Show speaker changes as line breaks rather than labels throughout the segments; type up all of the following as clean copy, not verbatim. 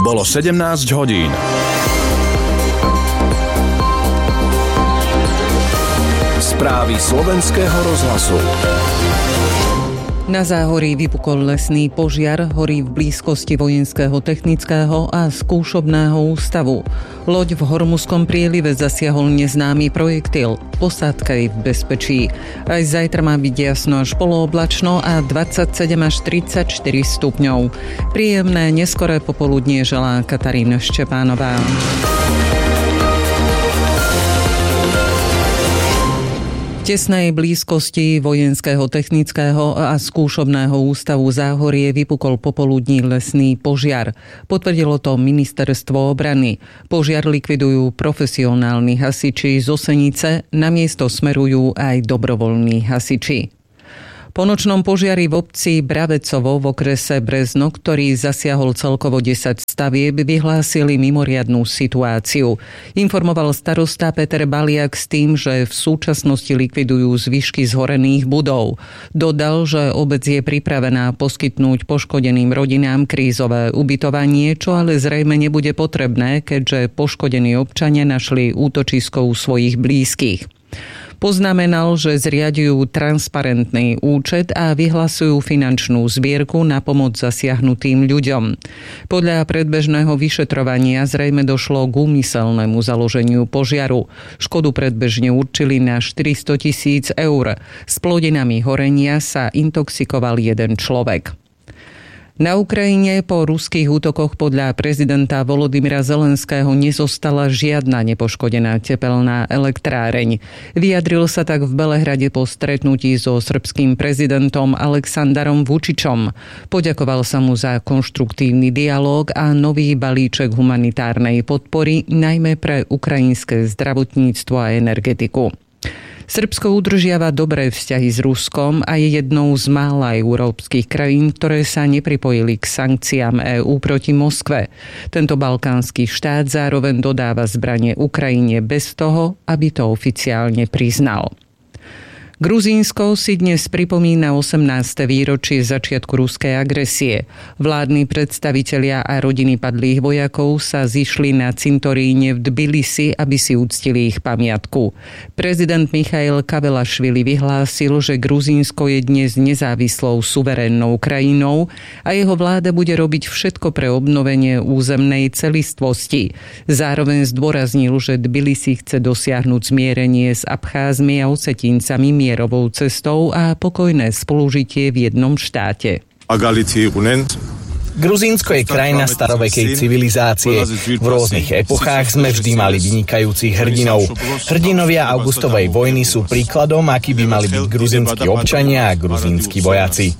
Bolo 17 hodín. Správy Slovenského rozhlasu.
Na Záhorí vypukol lesný požiar, horí v blízkosti Vojenského technického a skúšobného ústavu. Loď v Hormuzskom prielive zasiahol neznámy projektil. Posádka je v bezpečí. Aj zajtra má byť jasno až polooblačno a 27 až 34 stupňov. Príjemné neskoré popoludnie želá Katarína Ščepánová. V tesnej blízkosti Vojenského technického a skúšobného ústavu Záhorie vypukol popoludní lesný požiar. Potvrdilo to ministerstvo obrany. Požiar likvidujú profesionálni hasiči z Osenice, na miesto smerujú aj dobrovoľní hasiči. Po nočnom požiari v obci Bravecovo v okrese Brezno, ktorý zasiahol celkovo 10 stavieb, vyhlásili mimoriadnu situáciu. Informoval starosta Peter Baliak s tým, že v súčasnosti likvidujú zvyšky zhorených budov. Dodal, že obec je pripravená poskytnúť poškodeným rodinám krízové ubytovanie, čo ale zrejme nebude potrebné, keďže poškodení občania našli útočisko u svojich blízkych. Poznamenal, že zriaďujú transparentný účet a vyhlasujú finančnú zbierku na pomoc zasiahnutým ľuďom. Podľa predbežného vyšetrovania zrejme došlo k úmyselnému založeniu požiaru. Škodu predbežne určili na 400 000 eur. S plodinami horenia sa intoxikoval jeden človek. Na Ukrajine po ruských útokoch podľa prezidenta Volodymyra Zelenského nezostala žiadna nepoškodená tepelná elektráreň. Vyjadril sa tak v Belehrade po stretnutí so srbským prezidentom Alexandarom Vučičom. Poďakoval sa mu za konštruktívny dialóg a nový balíček humanitárnej podpory, najmä pre ukrajinské zdravotníctvo a energetiku. Srbsko udržiava dobré vzťahy s Ruskom a je jednou z mála európskych krajín, ktoré sa nepripojili k sankciám EÚ proti Moskve. Tento balkánsky štát zároveň dodáva zbranie Ukrajine bez toho, aby to oficiálne priznal. Gruzínsko si dnes pripomína 18. výročie začiatku ruskej agresie. Vládni predstavitelia a rodiny padlých vojakov sa zišli na cintoríne v Tbilisi, aby si uctili ich pamiatku. Prezident Michail Kavelašvili vyhlásil, že Gruzínsko je dnes nezávislou suverénnou krajinou a jeho vláda bude robiť všetko pre obnovenie územnej celistvosti. Zároveň zdôraznil, že Tbilisi chce dosiahnuť zmierenie s Abcházmi a Osetíncami mierovou cestou a pokojné spolužitie v jednom štáte.
Gruzínsko je krajina starovekej civilizácie. V rôznych epochách sme vždy mali vynikajúcich hrdinov. Hrdinovia Augustovej vojny sú príkladom, aký by mali byť gruzínsky občania a gruzínsky vojaci.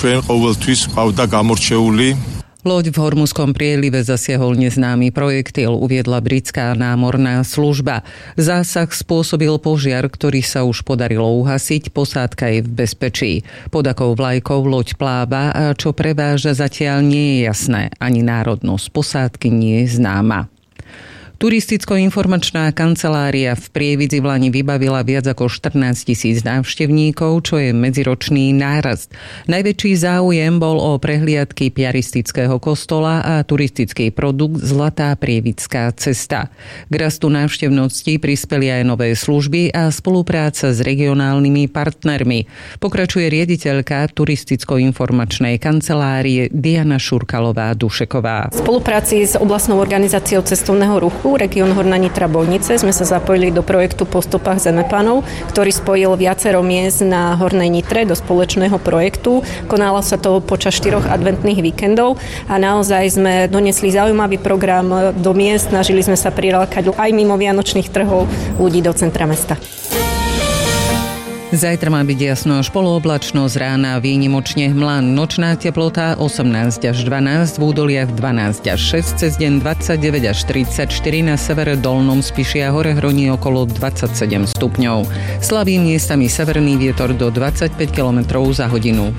Loď v Hormuzskom prielive zasiahol neznámy projektil, uviedla britská námorná služba. Zásah spôsobil požiar, ktorý sa už podarilo uhasiť, posádka je v bezpečí. Pod akou vlajkou loď pláva a čo preváža zatiaľ nie je jasné, ani národnosť posádky nie je známa. Turisticko-informačná kancelária v Prievidzi v Lani vybavila viac ako 14 000 návštevníkov, čo je medziročný nárast. Najväčší záujem bol o prehliadky piaristického kostola a turistický produkt Zlatá prievická cesta. K rastu návštevnosti prispeli aj nové služby a spolupráca s regionálnymi partnermi. Pokračuje riaditeľka turisticko-informačnej kancelárie Diana Šurkalová-Dušeková.
V spolupráci s oblastnou organizáciou cestovného ruchu Región Horná Nitra Bojnice sme sa zapojili do projektu Po stopách Zemepánov, ktorý spojil viacero miest na Hornej Nitre do spoločného projektu. Konalo sa to počas 4 adventných víkendov a naozaj sme doniesli zaujímavý program do miest. Snažili sme sa prilákať aj mimo vianočných trhov ľudí do centra mesta.
Zajtra má byť jasno až polooblačno, z rána výnimočne hmla, nočná teplota 18 až 12, v údoliach 12 až 6, cez deň 29 až 34, na severe Dolnom Spiši a hore Hroní okolo 27 stupňov. Slabý miestami severný vietor do 25 km za hodinu.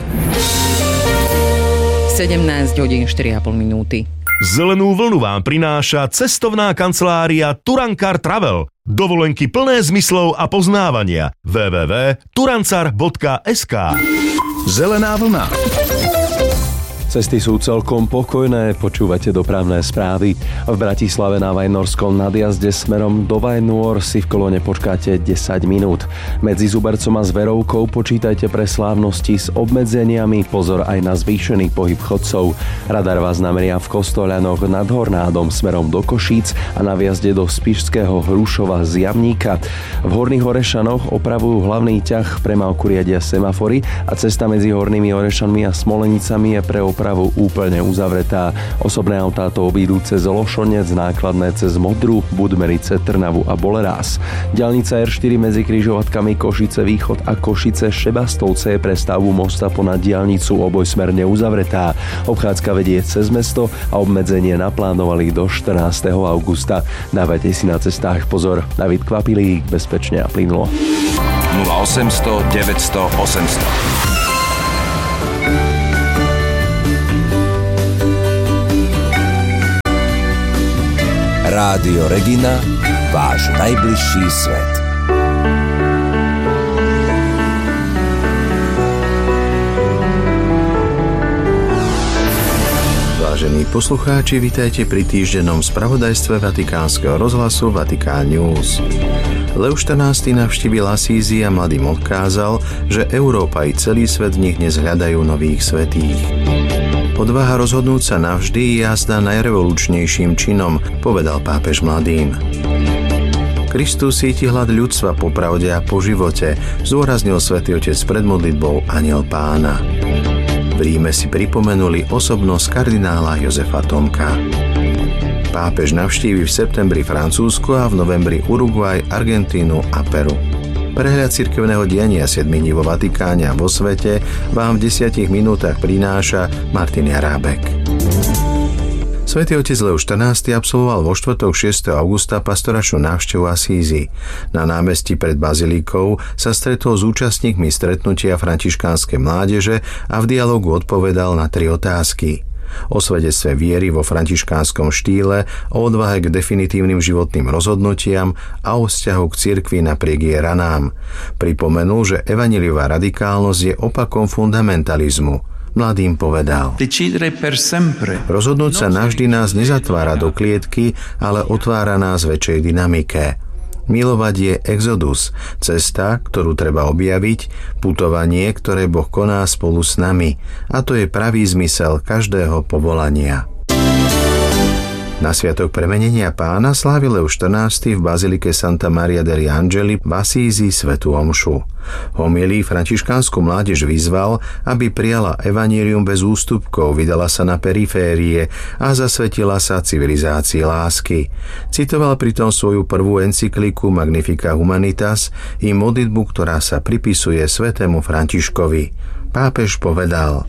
17 hodín 4,5 minúty.
Zelenú vlnu vám prináša cestovná kancelária Turankar Travel. Dovolenky plné zmyslov a poznávania. www.turancar.sk.
Zelená vlna.
Cesty sú celkom pokojné, počúvate dopravné správy. V Bratislave na Vajnorskom nadjazde smerom do Vajnôr si v kolóne počkáte 10 minút. Medzi Zubercom a Zverovkou počítajte pre slávnosti s obmedzeniami, pozor aj na zvýšený pohyb chodcov. Radar vás nameria v Kostoľanoch nad Hornádom smerom do Košíc a na vjazde do Spišského Hrušova z Jamníka. V Horných Orešanoch opravujú hlavný ťah, premávku riadia semafory a cesta medzi Hornými Orešanmi a Smolenicami je pre opravu úplne uzavretá. Osobné autá to obídu cez Lošonec, nákladné cez Modru, Budmerice, Trnavu a Bolerás. Diaľnica R4 medzi križovatkami Košice Východ a Košice Šebastovce je pre stavbu mosta ponad diaľnicu obojsmerne uzavretá. Obchádzka vedie cez mesto a obmedzenie naplánovali do 14. augusta. Dávajte si na cestách pozor. David Kvapilík, bezpečne a plynulo.
0800 900 800. Rádio Regina, váš najbližší svet.
Vážení poslucháči, vitajte pri týždennom spravodajstve Vatikánskeho rozhlasu Vatikán News. Leo XIV navštívil Asízi a mladým odkázal, že Európa i celý svet v nich dnes hľadajú nových svätých. Odvaha rozhodnúť sa navždy je jazda najrevolučnejším činom, povedal pápež mladým. Kristus cíti hlad ľudstva po pravde a po živote, zdôraznil svätý otec pred modlitbou Anjel Pána. V Ríme si pripomenuli osobnosť kardinála Jozefa Tomka. Pápež navštívi v septembri Francúzsko a v novembri Uruguay, Argentínu a Peru. Prehľad cirkevného diania 7 dní vo Vatikáne a vo svete vám v 10 minútach prináša Martin Jarábek. Svätý otec Leo XIV absolvoval vo štvrtok 6. augusta pastoračnú návštevu Asízy. Na námestí pred bazilikou sa stretol s účastníkmi stretnutia františkánskej mládeže a v dialógu odpovedal na 3 otázky. O svedectve viery vo františkánskom štýle, o odvahe k definitívnym životným rozhodnutiam a o vzťahu k cirkvi napriek jej ranám. Pripomenul, že evanjeliová radikálnosť je opakom fundamentalizmu. Mladým povedal: rozhodnúť sa navždy nás nezatvára do klietky, ale otvára nás väčšej dynamike. Milovať je exodus, cesta, ktorú treba objaviť, putovanie, ktoré Boh koná spolu s nami. A to je pravý zmysel každého povolania. Na sviatok premenenia Pána slávil Leo XIV v bazilike Santa Maria degli Angeli v Asízi svätú omšu. Homilii františkánsku mládež vyzval, aby prijala evanjelium bez ústupkov, vydala sa na periférie a zasvetila sa civilizácii lásky. Citoval pritom svoju prvú encykliku Magnificat Humanitas i modlitbu, ktorá sa pripisuje svätému Františkovi. Pápež povedal: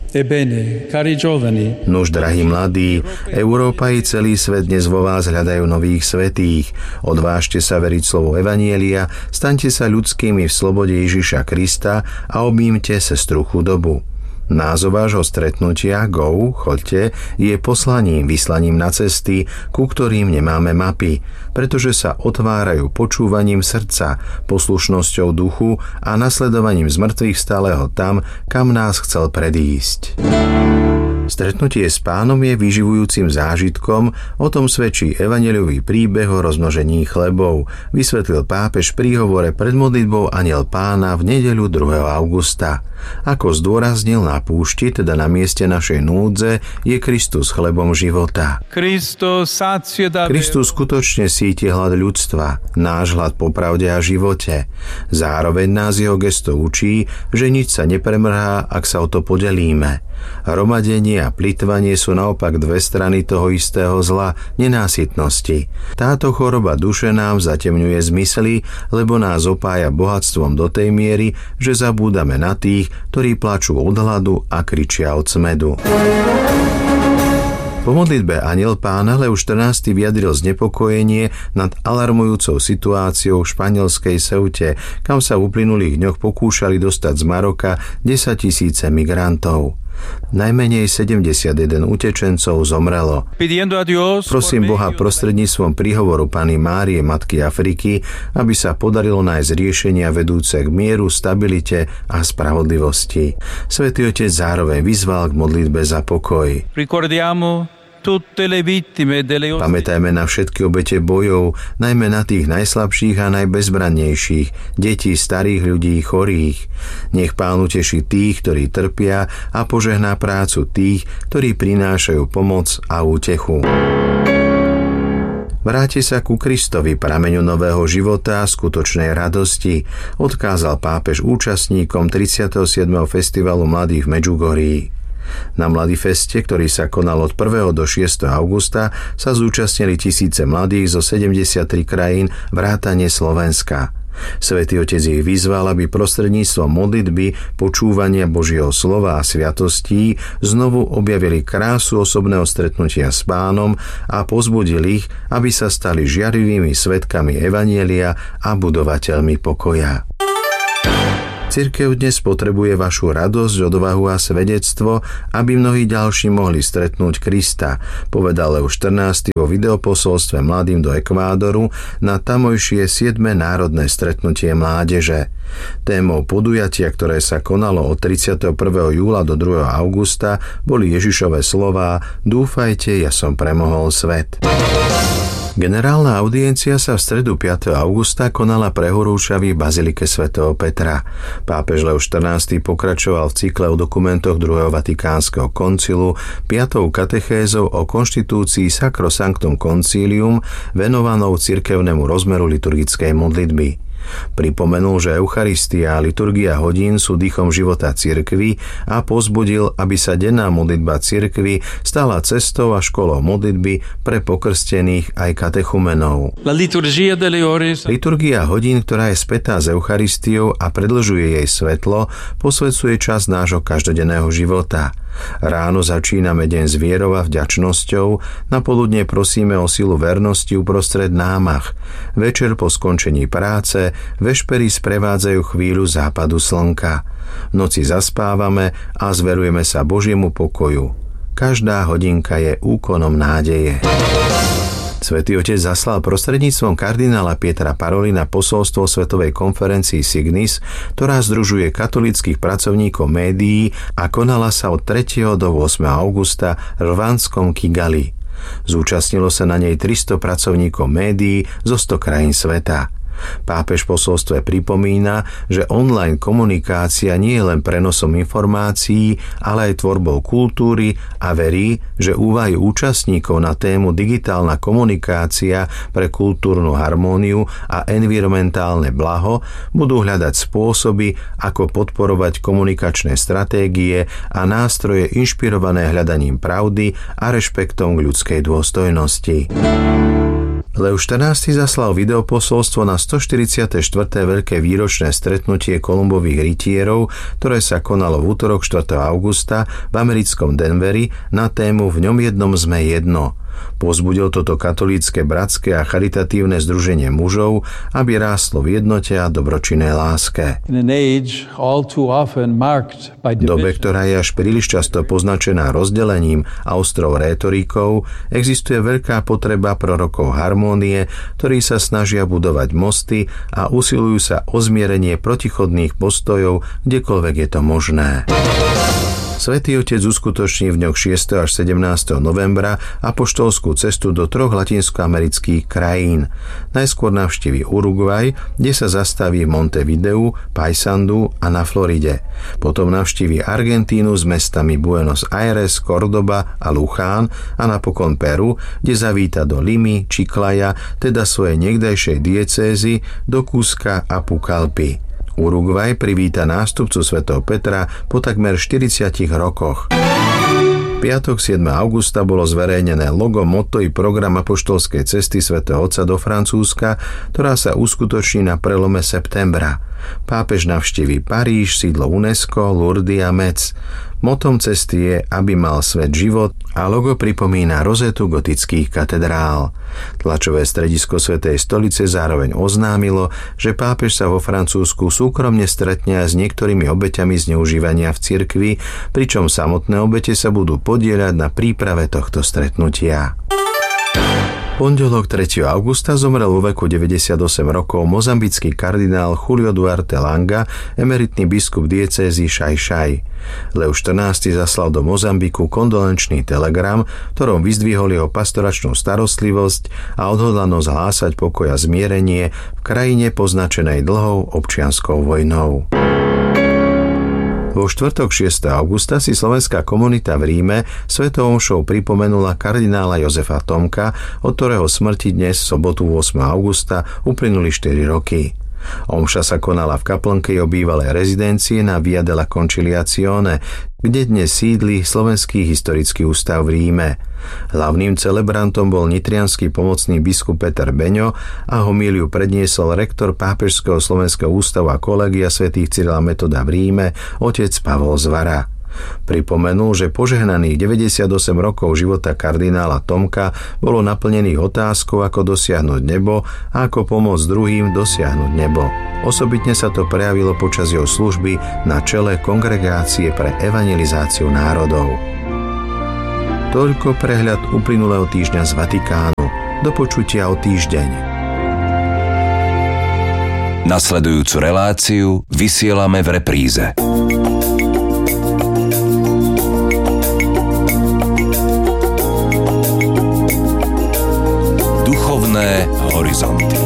Nuž, drahí mladí, Európa i celý svet dnes vo vás hľadajú nových svätých. Odvážte sa veriť slovu evanjelia, staňte sa ľudskými v slobode Ježiša Krista a objímte sestru chudobu. Názov vášho stretnutia Go, choďte, je vyslaním na cesty, ku ktorým nemáme mapy, pretože sa otvárajú počúvaním srdca, poslušnosťou duchu a nasledovaním zmrtvých stáleho tam, kam nás chcel predísť. Stretnutie s Pánom je vyživujúcim zážitkom, o tom svedčí evanjeliový príbeh o rozmnožení chlebov, vysvetlil pápež pri hovore pred modlitbou Anjel Pána v nedeľu 2. augusta. Ako zdôraznil, na púšti, teda na mieste našej núdze, je Kristus chlebom života. Kristus skutočne síti hlad ľudstva, náš hlad po pravde a živote. Zároveň nás jeho gesto učí, že nič sa nepremrhá, ak sa o to podelíme. Hromadenie a plytvanie sú naopak dve strany toho istého zla, nenásytnosti. Táto choroba duše nám zatemňuje zmysly, lebo nás opája bohatstvom do tej miery, že zabúdame na tých, ktorí plačú od hladu a kričia od smädu. Po modlitbe Anjel Pána Leo XIV vyjadril znepokojenie nad alarmujúcou situáciou v španielskej Ceute, kam sa v uplynulých dňoch pokúšali dostať z Maroka 10 000 migrantov. Najmenej 71 utečencov zomrelo. Prosím Boha prostredníctvom príhovoru Panny Márie, Matky Afriky, aby sa podarilo nájsť riešenia vedúce k mieru, stabilite a spravodlivosti. Svätý Otec zároveň vyzval k modlitbe za pokoj. Pamätajme na všetky obete bojov, najmä na tých najslabších a najbezbrannejších, detí, starých ľudí, chorých. Nech Pán uteší tých, ktorí trpia a požehná prácu tých, ktorí prinášajú pomoc a útechu. Vráte sa ku Kristovi, prameňu nového života a skutočnej radosti, odkázal pápež účastníkom 37. festivalu mladých v Medžugorí. Na Mladifeste, ktorý sa konal od 1. do 6. augusta, sa zúčastnili tisíce mladých zo 73 krajín vrátane Slovenska. Svätý Otec ich vyzval, aby prostredníctvom modlitby, počúvania Božieho slova a sviatostí znovu objavili krásu osobného stretnutia s Pánom a pozbudil ich, aby sa stali žiarivými svedkami evanjelia a budovateľmi pokoja. Cirkev dnes potrebuje vašu radosť, odvahu a svedectvo, aby mnohí ďalší mohli stretnúť Krista, povedal Leoš XIV vo videoposolstve mladým do Ekvádoru na tamojšie 7. národné stretnutie mládeže. Témou podujatia, ktoré sa konalo od 31. júla do 2. augusta, boli Ježišove slová: Dúfajte, ja som premohol svet. Generálna audiencia sa v stredu 5. augusta konala pre horúčavy v bazilike svätého Petra. Pápež Leoš XIV pokračoval v cykle o dokumentoch druhého Vatikánskeho koncilu 5. katechézou o konštitúcii Sacrosanctum Concilium venovanou cirkevnému rozmeru liturgickej modlitby. Pripomenul, že Eucharistia a liturgia hodín sú dýchom života cirkvi a povzbudil, aby sa denná modlitba cirkvi stala cestou a školou modlitby pre pokrstených aj katechumenov. Liturgia hodín, ktorá je spätá s Eucharistiou a predĺžuje jej svetlo, posvedzuje čas nášho každodenného života. Ráno začíname deň s vierou a vďačnosťou, napoludne prosíme o silu vernosti uprostred námach. Večer po skončení práce vešpery sprevádzajú chvíľu západu slnka. V noci zaspávame a zverujeme sa Božiemu pokoju. Každá hodinka je úkonom nádeje. Svätý Otec zaslal prostredníctvom kardinála Pietra Parolina posolstvo Svetovej konferencii Signis, ktorá združuje katolíckych pracovníkov médií a konala sa od 3. do 8. augusta v rwandskom Kigali. Zúčastnilo sa na nej 300 pracovníkov médií zo 100 krajín sveta. Pápež v posolstve pripomína, že online komunikácia nie je len prenosom informácií, ale aj tvorbou kultúry a verí, že úvahy účastníkov na tému digitálna komunikácia pre kultúrnu harmóniu a environmentálne blaho budú hľadať spôsoby, ako podporovať komunikačné stratégie a nástroje inšpirované hľadaním pravdy a rešpektom k ľudskej dôstojnosti. Leoš XIV zaslal videoposolstvo na 144. veľké výročné stretnutie Kolumbových rytierov, ktoré sa konalo v utorok 4. augusta v americkom Denveri na tému V ňom jednom sme jedno. Povzbudil toto katolícke, bratské a charitatívne združenie mužov, aby rástlo v jednote a dobročinnej láske. V dobe, ktorá je až príliš často poznačená rozdelením a ostrou rétorikou, existuje veľká potreba prorokov harmónie, ktorí sa snažia budovať mosty a usilujú sa o zmierenie protichodných postojov, kdekoľvek je to možné. Svätý Otec uskutoční v dňoch 6. až 17. novembra apoštolskú cestu do 3 latinskoamerických krajín. Najskôr navštívi Uruguay, kde sa zastaví v Montevideu, Paysandu a na Floride. Potom navštívi Argentínu s mestami Buenos Aires, Cordoba a Luján a napokon Peru, kde zavíta do Limy, Chiclaya, teda svojej niekdajšej diecézy, do Cusca a Pucallpy. Uruguay privíta nástupcu svätého Petra po takmer 40 rokoch. Piatok 7. augusta bolo zverejnené logo, motto i program apoštolskej cesty svätého Otca do Francúzska, ktorá sa uskutoční na prelome septembra. Pápež navštíví Paríž, sídlo UNESCO, Lourdes a Metz. Motom cesty je, aby mal svet život a logo pripomína rozetu gotických katedrál. Tlačové stredisko Svätej stolice zároveň oznámilo, že pápež sa vo Francúzsku súkromne stretne s niektorými obeťami zneužívania v cirkvi, pričom samotné obete sa budú podieľať na príprave tohto stretnutia. Pondelok 3. augusta zomrel vo veku 98 rokov mozambický kardinál Julio Duarte Langa, emeritný biskup diecézy Xai-Xai. Leo XIV zaslal do Mozambiku kondolenčný telegram, ktorom vyzdvihol jeho pastoračnú starostlivosť a odhodlanosť hlásať pokoj a zmierenie v krajine poznačenej dlhou občianskou vojnou. Vo štvrtok 6. augusta si slovenská komunita v Ríme svetou omšou pripomenula kardinála Jozefa Tomka, od ktorého smrti dnes v sobotu 8. augusta uplynuli 4 roky. Omša sa konala v kaplnke jeho bývalej rezidencie na Via della Conciliazione, kde dnes sídli Slovenský historický ústav v Ríme. Hlavným celebrantom bol nitriansky pomocný biskup Peter Beňo a homíliu predniesol rektor Pápežského slovenského ústavu a kolegia svätých Cyrila Metoda v Ríme, otec Pavol Zvara. Pripomenul, že požehnaných 98 rokov života kardinála Tomka bolo naplnených otázkou, ako dosiahnuť nebo a ako pomôcť druhým dosiahnuť nebo. Osobitne sa to prejavilo počas jeho služby na čele Kongregácie pre evangelizáciu národov. Toľko prehľad uplynulého týždňa z Vatikánu. Do počutia o týždeň.
Nasledujúcu reláciu vysielame v repríze. Duchovné horizonty.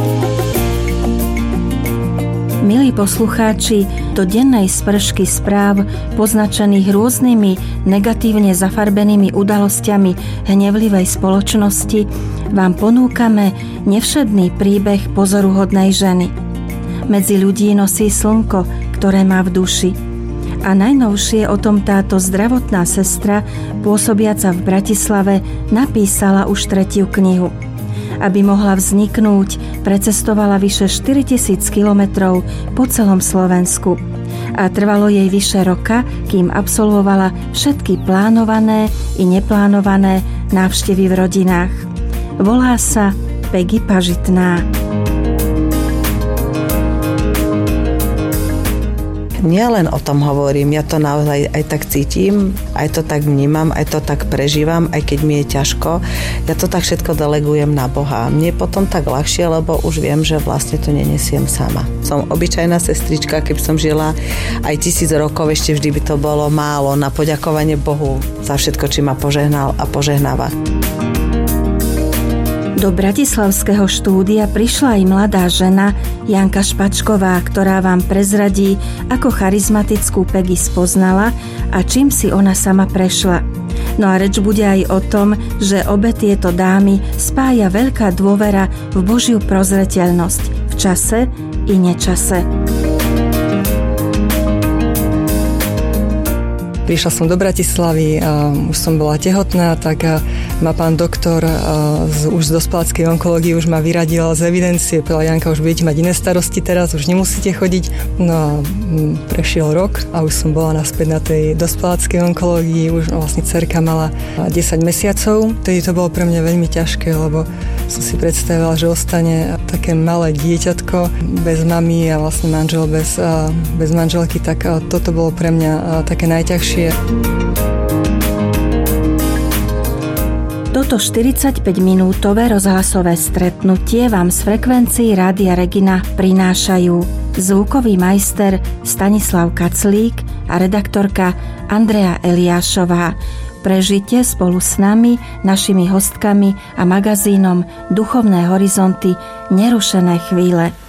Milí poslucháči, do dennej spršky správ poznačených rôznymi negatívne zafarbenými udalosťami hnevlivej spoločnosti vám ponúkame nevšedný príbeh pozoruhodnej ženy. Medzi ľudí nosí slnko, ktoré má v duši. A najnovšie o tom táto zdravotná sestra, pôsobiaca v Bratislave, napísala už 3. knihu. Aby mohla vzniknúť, precestovala vyše 4000 kilometrov po celom Slovensku. A trvalo jej vyše roka, kým absolvovala všetky plánované i neplánované návštevy v rodinách. Volá sa Peggy Pažitná.
Nielen o tom hovorím, ja to naozaj aj tak cítim, aj to tak vnímam, aj to tak prežívam, aj keď mi je ťažko. Ja to tak všetko delegujem na Boha. Mne je potom tak ľahšie, lebo už viem, že vlastne to nenesiem sama. Som obyčajná sestrička, keby som žila aj 1000 rokov, ešte vždy by to bolo málo na poďakovanie Bohu za všetko, či ma požehnal a požehnáva.
Do bratislavského štúdia prišla aj mladá žena Janka Špačková, ktorá vám prezradí, ako charizmatickú Peggy spoznala a čím si ona sama prešla. No a reč bude aj o tom, že obe tieto dámy spája veľká dôvera v Božiu prozreteľnosť v čase i nečase.
Prišla som do Bratislavy, už som bola tehotná, tak ma pán doktor už z dospeláckej onkológie už ma vyradil z evidencie. Povedal: Janka, už budete mať iné starosti teraz, už nemusíte chodiť. No a prešiel rok a už som bola naspäť na tej dospeláckej onkológii. Už vlastne dcerka mala 10 mesiacov. Tedy to bolo pre mňa veľmi ťažké, lebo som si predstavila, že ostane také malé dieťatko bez mamy a vlastne manžel bez manželky, tak toto bolo pre mňa také najťažšie.
Toto 45-minútové rozhlasové stretnutie vám z frekvencií Rádia Regina prinášajú zvukový majster Stanislav Kaclík a redaktorka Andrea Eliášová. Prežite spolu s nami, našimi hostkami a magazínom Duchovné horizonty nerušené chvíle.